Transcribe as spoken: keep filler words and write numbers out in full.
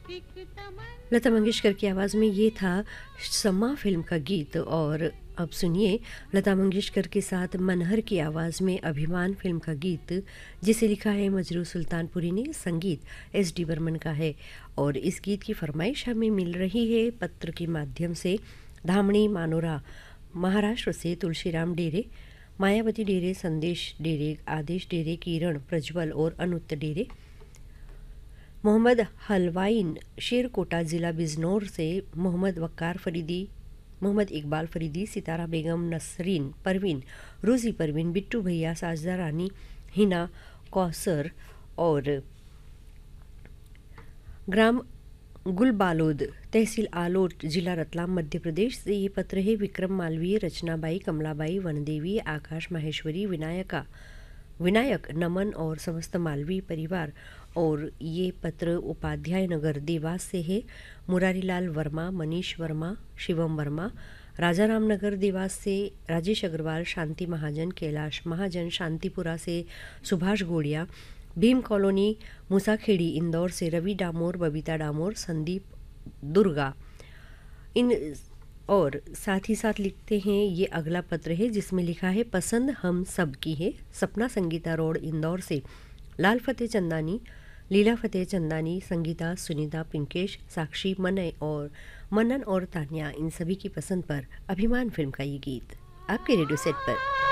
लता मंगेशकर की आवाज़ में ये था समा फिल्म का गीत। और अब सुनिए लता मंगेशकर के साथ मनहर की आवाज़ में अभिमान फिल्म का गीत, जिसे लिखा है मजरू सुल्तानपुरी ने, संगीत एस डी बर्मन का है। और इस गीत की फरमाइश हमें मिल रही है पत्र के माध्यम से। धामणी मानोरा महाराष्ट्र से तुलसीराम डेरे, मायावती डेरे, संदेश डेरे, आदेश डेरे, किरण, प्रज्वल और अनुत डेरे। मोहम्मद हलवाइन शेरकोटा ज़िला बिजनौर से, मोहम्मद वक्कार फरीदी, मोहम्मद इकबाल फरीदी, सितारा बेगम, नसरीन परवीन, रोज़ी परवीन, बिट्टू भैया, साजदा रानी, हिना कौसर और ग्राम गुलबालोद, तहसील आलोट, जिला रतलाम, मध्य प्रदेश से ये पत्र है। विक्रम मालवीय, रचनाबाई, कमलाबाई, वनदेवी, आकाश माहेश्वरी, विनायका विनायक, नमन और समस्त मालवीय परिवार। और ये पत्र उपाध्याय नगर देवास से है। मुरारीलाल वर्मा, मनीष वर्मा, शिवम वर्मा, राजाराम नगर देवास से, राजेश अग्रवाल, शांति महाजन, कैलाश महाजन, शांतिपुरा से सुभाष गोड़िया, भीम कॉलोनी, मूसाखेड़ी इंदौर से, रवि डामोर, बबीता डामोर, संदीप दुर्गा। इन और साथ ही साथ लिखते हैं, ये अगला पत्र है जिसमें लिखा है पसंद हम सब की है। सपना संगीता रोड इंदौर से, लाल फतेह चंदानी, लीला फतेह चंदानी, संगीता, सुनीता, पिंकेश, साक्षी, मनय और मनन और तान्या, इन सभी की पसंद पर अभिमान फिल्म का ये गीत आपके रेडियो सेट पर।